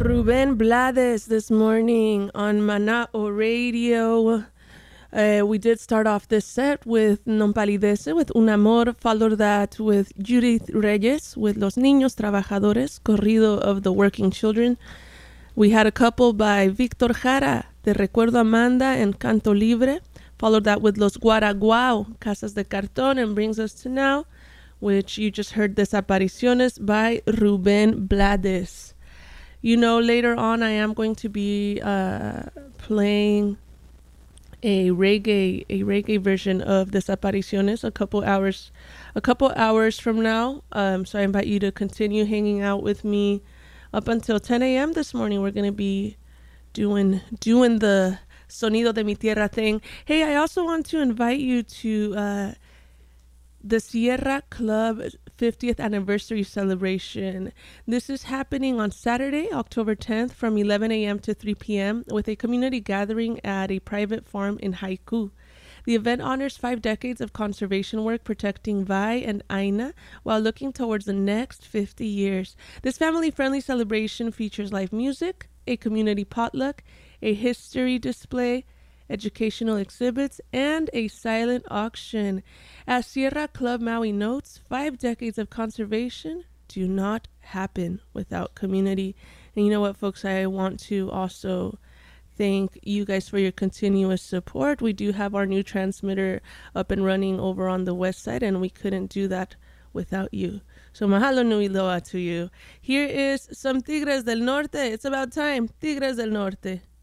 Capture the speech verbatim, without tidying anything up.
Ruben Blades this morning on Manao Radio. Uh, we did start off this set with Non Palidece, with Un Amor, followed that with Judith Reyes, with Los Niños Trabajadores, corrido of the working children. We had a couple by Víctor Jara, Te Recuerdo Amanda and Canto Libre, followed that with Los Guaraguao, Casas de Cartón, and brings us to now, which you just heard Desapariciones by Ruben Blades. You know, later on I am going to be uh, playing a reggae a reggae version of Desapariciones a couple hours a couple hours from now. Um, so I invite you to continue hanging out with me up until ten a.m. this morning. We're going to be doing doing the Sonido de mi Tierra thing. Hey, I also want to invite you to uh, the Sierra Club fiftieth anniversary celebration. This is happening on Saturday, October tenth from eleven a.m. to three p.m. with a community gathering at a private farm in Haiku. The event honors five decades of conservation work protecting Vai and Aina while looking towards the next fifty years. This family-friendly celebration features live music, a community potluck, a history display, educational exhibits, and a silent auction. As Sierra Club Maui notes, five decades of conservation do not happen without community. And you know what, folks, I want to also thank you guys for your continuous support. We do have our new transmitter up and running over on the west side, and we couldn't do that without you. So mahalo nui loa to you. Here is some Tigres del Norte. It's about time. Tigres del Norte.